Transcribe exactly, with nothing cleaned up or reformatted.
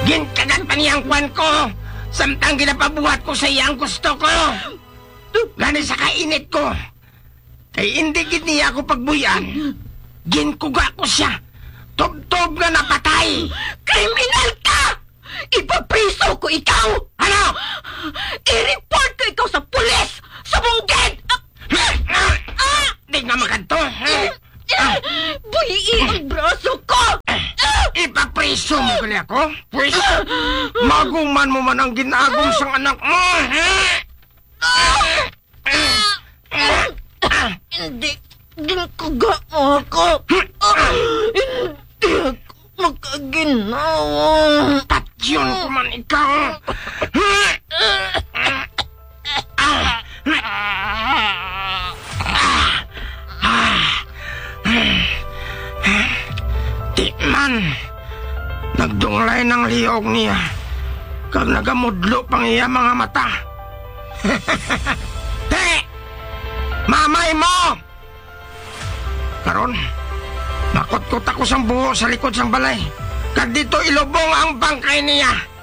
Ginkagat pa niyang kwan ko. Samtang ginapabuhat ko sa iyang gusto ko. Gani sa kainit ko. Kay hindi gid niya ako pagbuyan. Ginkuga ko siya. Tubtob nga napatay. Kriminal ka! Ipapriso ko ikaw! Ano? I-report ko ikaw sa pulis! Sa bungged! Ah! Di nga maganto. Buyi ang braso ko! Ipapriso mo gali ako? Pwes, maguman mo man ang ginagong sang anak mo. Hindi, ginkuga mo ako. Hindi ako makaginawa. Patyon ko man ikaw. Di man, nagdunglay ng liog niya. Kag nagamudlo pang iya mga mata. Te! Mamay mo! Karon, makot-kot ako sang buho sa likod sang balay. Kag dito ilubong ang bangkay niya.